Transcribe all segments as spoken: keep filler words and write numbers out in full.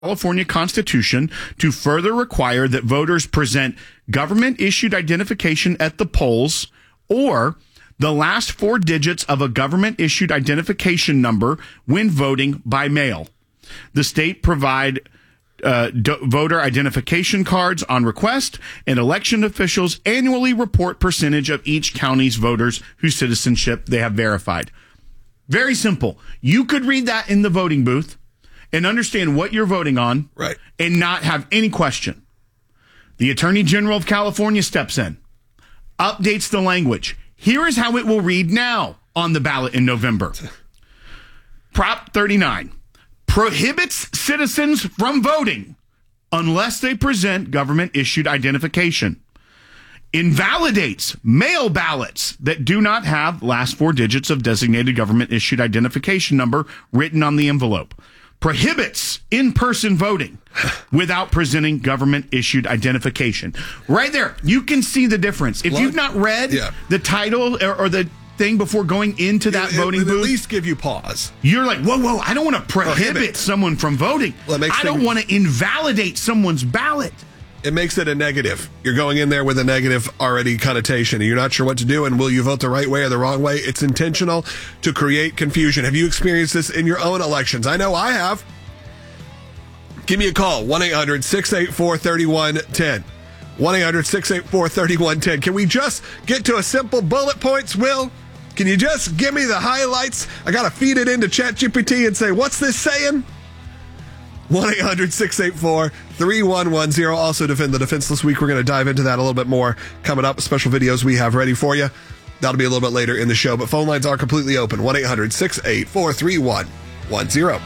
California Constitution to further require that voters present government-issued identification at the polls or the last four digits of a government-issued identification number when voting by mail. The state provide uh, do- voter identification cards on request, and election officials annually report percentage of each county's voters whose citizenship they have verified. Very simple. You could read that in the voting booth and understand what you're voting on, right, and not have any question. The Attorney General of California steps in, updates the language. Here is how it will read now on the ballot in November. Prop thirty-nine prohibits citizens from voting unless they present government-issued identification. Invalidates mail ballots that do not have last four digits of designated government-issued identification number written on the envelope. Prohibits in-person voting without presenting government-issued identification. Right there, you can see the difference. If you've not read yeah. the title or, or the thing before going into that it, voting it, booth, at least give you pause. You're like, whoa, whoa, I don't want to prohibit, prohibit someone from voting. Well, I don't want to invalidate someone's ballot. It makes it a negative. You're going in there with a negative already connotation, and you're not sure what to do, and will you vote the right way or the wrong way? It's intentional to create confusion. Have you experienced this in your own elections? I know I have. Give me a call, one eight hundred six eight four three one one zero. one eight hundred six eight four three one one zero. Can we just get to a simple bullet points, Will? Can you just give me the highlights? I got to feed it into ChatGPT and say, what's this saying? one eight hundred six eight four three one one zero. Also, Defend the Defenseless Week. We're going to dive into that a little bit more coming up. Special videos we have ready for you. That'll be a little bit later in the show, but phone lines are completely open. one eight hundred six eight four three one one zero.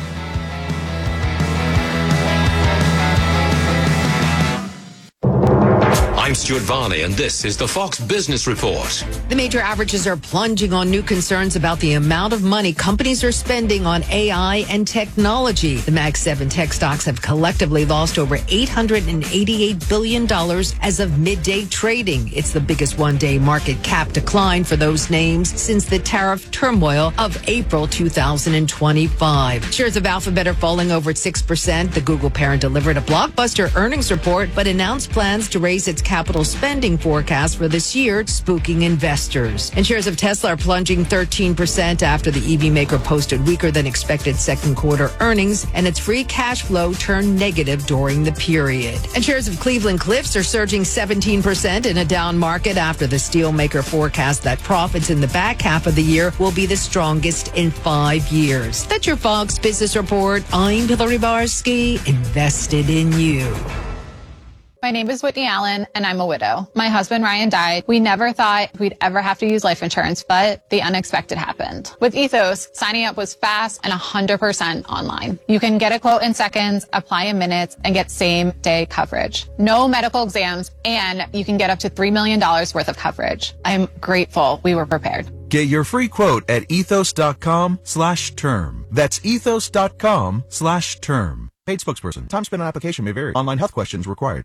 I'm Stuart Varney, and this is the Fox Business Report. The major averages are plunging on new concerns about the amount of money companies are spending on A I and technology. The Mag seven tech stocks have collectively lost over eight hundred eighty-eight billion dollars as of midday trading. It's the biggest one-day market cap decline for those names since the tariff turmoil of April two thousand twenty-five. Shares of Alphabet are falling over six percent. The Google parent delivered a blockbuster earnings report, but announced plans to raise its capital spending forecast for this year, spooking investors. And shares of Tesla are plunging thirteen percent after the E V maker posted weaker than expected second quarter earnings, and its free cash flow turned negative during the period. And shares of Cleveland Cliffs are surging seventeen percent in a down market after the steel maker forecast that profits in the back half of the year will be the strongest in five years. That's your Fox Business Report. I'm Hillary Barsky, invested in you. My name is Whitney Allen, and I'm a widow. My husband, Ryan, died. We never thought we'd ever have to use life insurance, but the unexpected happened. With Ethos, signing up was fast and one hundred percent online. You can get a quote in seconds, apply in minutes, and get same-day coverage. No medical exams, and you can get up to three million dollars worth of coverage. I'm grateful we were prepared. Get your free quote at ethos.com slash term. That's ethos.com slash term. Paid spokesperson. Time spent on application may vary. Online health questions required.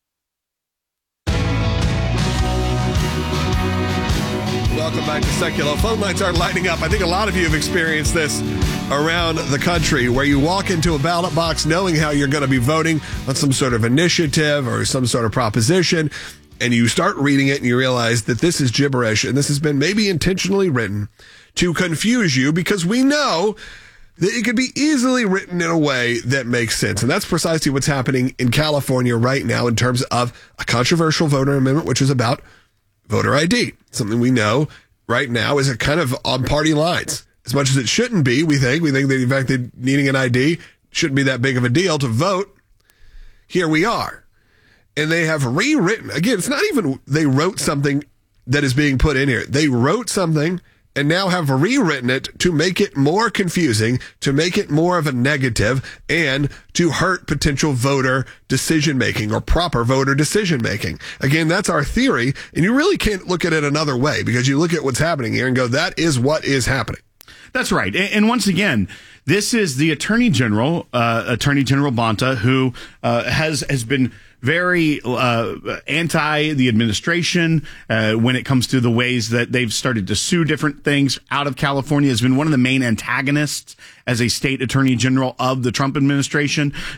Welcome back to Secular. Phone lines are lighting up. I think a lot of you have experienced this around the country where you walk into a ballot box knowing how you're going to be voting on some sort of initiative or some sort of proposition, and you start reading it and you realize that this is gibberish and this has been maybe intentionally written to confuse you, because we know that it could be easily written in a way that makes sense. And that's precisely what's happening in California right now in terms of a controversial voter amendment, which is about voter I D, something we know right now is a kind of on party lines. As much as it shouldn't be, we think. We think that, in fact, that needing an I D shouldn't be that big of a deal to vote. Here we are. And they have rewritten. Again, it's not even they wrote something that is being put in here. They wrote something and now have rewritten it to make it more confusing, to make it more of a negative, and to hurt potential voter decision-making or proper voter decision-making. Again, that's our theory, and you really can't look at it another way, because you look at what's happening here and go, that is what is happening. That's right. And once again, this is the Attorney General, uh, Attorney General Bonta, who uh, has has been very uh, anti the administration uh, when it comes to the ways that they've started to sue different things out of California, has been one of the main antagonists as a state attorney general of the Trump administration.